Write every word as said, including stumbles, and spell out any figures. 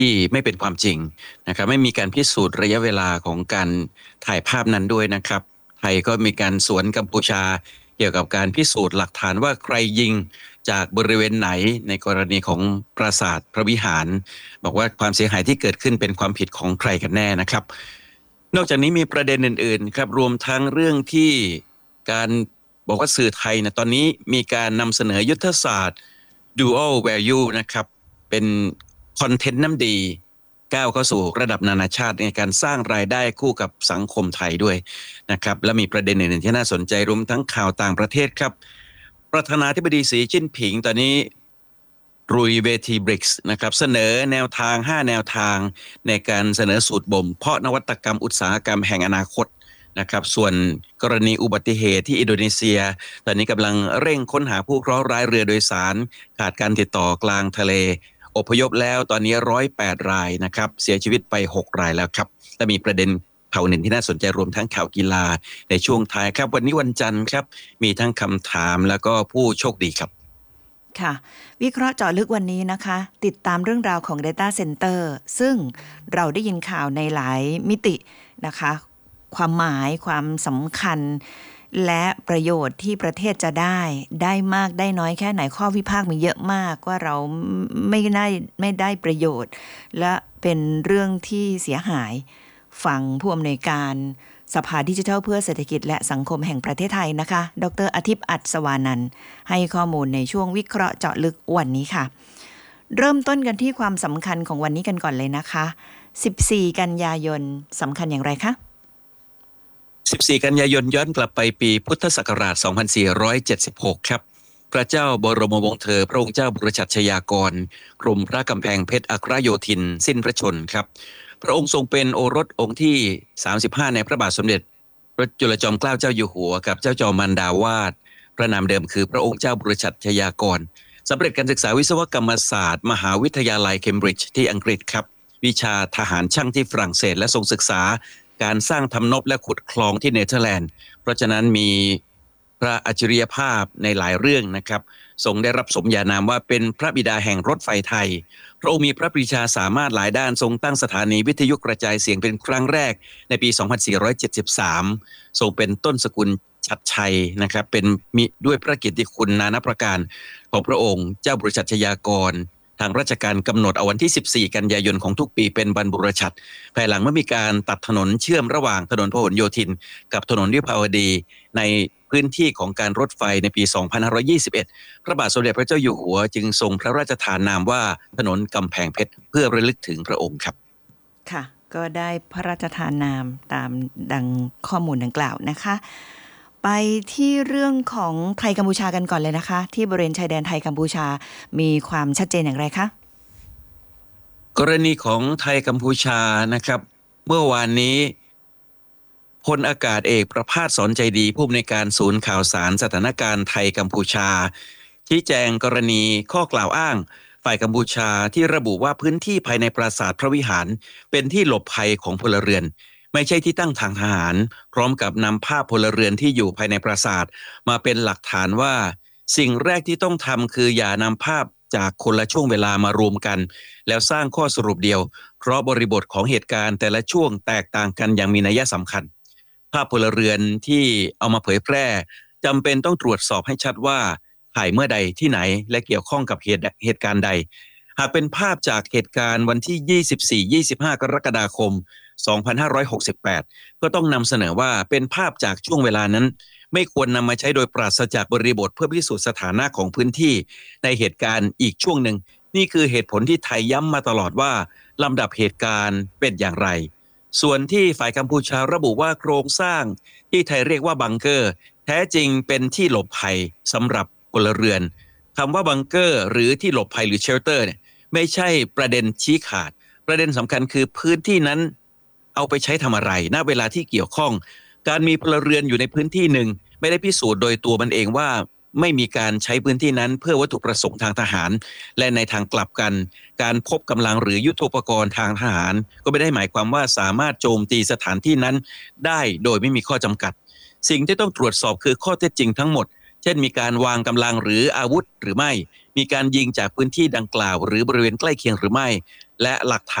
ที่ไม่เป็นความจริงนะครับไม่มีการพิสูจน์ระยะเวลาของการถ่ายภาพนั้นด้วยนะครับไทยก็มีการสวนกัมพูชาเกี่ยวกับการพิสูจน์หลักฐานว่าใครยิงจากบริเวณไหนในกรณีของปราสาทพระวิหารบอกว่าความเสียหายที่เกิดขึ้นเป็นความผิดของใครกันแน่นะครับนอกจากนี้มีประเด็นอื่นๆครับรวมทั้งเรื่องที่การบอกว่าสื่อไทยนะตอนนี้มีการนำเสนอยุทธศาสตร์ dual value นะครับเป็นคอนเทนต์น้ำดีก้าวเข้าสู่ระดับนานาชาติในการสร้างรายได้คู่กับสังคมไทยด้วยนะครับและมีประเด็นอื่นๆที่น่าสนใจรวมทั้งข่าวต่างประเทศครับประธานาธิบดีสีจิ้นผิงตอนนี้รุยเวทีบริกส์นะครับเสนอแนวทางห้าแนวทางในการเสนอสูตรบ่มเพาะนวัตกรรมอุตสาหกรรมแห่งอนาคตนะครับส่วนกรณีอุบัติเหตุที่อินโดนีเซียตอนนี้กำลังเร่งค้นหาผู้เคราะห์ร้ายเรือโดยสารขาดการติดต่อกลางทะเลอพยพแล้วตอนนี้หนึ่งร้อยแปดรายนะครับเสียชีวิตไปหกรายแล้วครับและมีประเด็นข่าวหนึ่งที่น่าสนใจรวมทั้งข่าวกีฬาในช่วงท้ายครับวันนี้วันจันทร์ครับมีทั้งคำถามแล้วก็ผู้โชคดีครับค่ะวิเคราะห์เจาะลึกวันนี้นะคะติดตามเรื่องราวของ Data Center ซึ่งเราได้ยินข่าวในหลายมิตินะคะความหมายความสำคัญและประโยชน์ที่ประเทศจะได้ได้มากได้น้อยแค่ไหนข้อวิพากษ์มีเยอะมากว่าเราไม่ได้ไม่ได้ประโยชน์และเป็นเรื่องที่เสียหายฟังผู้อำนวยการสภาดิจิทัลเพื่อเศรษฐกิจและสังคมแห่งประเทศไทยนะคะดรอาทิตย์อัศวานันท์ให้ข้อมูลในช่วงวิเคราะห์เจาะลึกวันนี้ค่ะเริ่มต้นกันที่ความสำคัญของวันนี้กันก่อนเลยนะคะสิบสี่กันยายนสำคัญอย่างไรคะสิบสี่กันยายนย้อนกลับไปปีพุทธศักราชสองพันสี่ร้อยเจ็ดสิบหกครับพระเจ้าบรมวงศ์เธอพระองค์เจ้าบุรชัดชยากรกรมพระกำแพงเพชรอัครโยธินสิ้นพระชนครับพระองค์ทรงเป็นโอรสองค์ที่สามสิบห้าในพระบาทสมเด็จพระจุลจอมเกล้าเจ้าอยู่หัวกับเจ้าจอมันดาวาดพระนามเดิมคือพระองค์เจ้าบุรชัดชยากรสำเร็จการศึกษาวิศวกรรมศาสตร์มหาวิทยาลัยเคมบริดจ์ที่อังกฤษครับวิชาทหารช่างที่ฝรั่งเศสและทรงศึกษาการสร้างทำนบและขุดคลองที่เนเธอร์แลนด์เพราะฉะนั้นมีพระอัจฉริยภาพในหลายเรื่องนะครับทรงได้รับสมญานามว่าเป็นพระบิดาแห่งรถไฟไทยพระองค์มีพระปรีชาสามารถหลายด้านทรงตั้งสถานีวิทยุกระจายเสียงเป็นครั้งแรกในปี สองพันสี่ร้อยเจ็ดสิบสาม ทรงเป็นต้นสกุลชัดชัยนะครับเป็นมีด้วยพระเกียรติคุณนานาประการของพระองค์เจ้าบุรชัดชยากรทางราชการกำหนดเอาวันที่สิบสี่กันยายนของทุกปีเป็นวันบุรชัดภายหลังเมื่อมีการตัดถนนเชื่อมระหว่างถนนพหลโยธินกับถนนวิภาวดีในพื้นที่ของการรถไฟในปี สองพันห้าร้อยยี่สิบเอ็ด พระบาทสมเด็จพระเจ้าอยู่หัวจึงทรงพระราชทานนามว่าถนนกำแพงเพชรเพื่อระลึกถึงพระองค์ครับค่ะก็ได้พระราชทานนามตามดังข้อมูลดังกล่าวนะคะไปที่เรื่องของไทยกัมพูชากันก่อนเลยนะคะที่บริเวณชายแดนไทยกัมพูชามีความชัดเจนอย่างไรคะกรณีของไทยกัมพูชานะครับเมื่อวานนี้พลอากาศเอกประภาสสอนใจดีผู้อำนวยการศูนย์ข่าวสารสถานการณ์ไทยกัมพูชาชี้แจงกรณีข้อกล่าวอ้างฝ่ายกัมพูชาที่ระบุว่าพื้นที่ภายในปราสาทพระวิหารเป็นที่หลบภัยของพลเรือนไม่ใช่ที่ตั้งทางทหารพร้อมกับนำภาพพลเรือนที่อยู่ภายในปราสาทมาเป็นหลักฐานว่าสิ่งแรกที่ต้องทำคืออย่านำภาพจากคนละช่วงเวลามารวมกันแล้วสร้างข้อสรุปเดียวเพราะบริบทของเหตุการณ์แต่ละช่วงแตกต่างกันอย่างมีนัยสำคัญภาพพลเรือนที่เอามาเผยแพร่จำเป็นต้องตรวจสอบให้ชัดว่าถ่ายเมื่อใดที่ไหนและเกี่ยวข้องกับเหตุเหตุการณ์ใดหากเป็นภาพจากเหตุการณ์วันที่ยี่สิบสี่ ยี่สิบห้ากรกฎาคมสองพันห้าร้อยหกสิบแปดก็ต้องนำเสนอว่าเป็นภาพจากช่วงเวลานั้นไม่ควรนำมาใช้โดยปราศจากบริบทเพื่อพิสูจน์สถานะของพื้นที่ในเหตุการณ์อีกช่วงหนึ่งนี่คือเหตุผลที่ไทยย้ำมาตลอดว่าลำดับเหตุการณ์เป็นอย่างไรส่วนที่ฝ่ายกัมพูชาระบุว่าโครงสร้างที่ไทยเรียกว่าบังเกอร์แท้จริงเป็นที่หลบภัยสำหรับพลเรือนคำว่าบังเกอร์หรือที่หลบภัยหรือเชลเตอร์เนี่ยไม่ใช่ประเด็นชี้ขาดประเด็นสำคัญคือพื้นที่นั้นเอาไปใช้ทำอะไรณเวลาที่เกี่ยวข้องการมีพลเรือนอยู่ในพื้นที่หนึ่งไม่ได้พิสูจน์โดยตัวมันเองว่าไม่มีการใช้พื้นที่นั้นเพื่อวัตถุประสงค์ทางทหารและในทางกลับกันการพบกำลังหรือยุทโธปกรณ์ทางทหารก็ไม่ได้หมายความว่าสามารถโจมตีสถานที่นั้นได้โดยไม่มีข้อจำกัดสิ่งที่ต้องตรวจสอบคือข้อเท็จจริงทั้งหมดเช่นมีการวางกำลังหรืออาวุธหรือไม่มีการยิงจากพื้นที่ดังกล่าวหรือบริเวณใกล้เคียงหรือไม่และหลักฐาน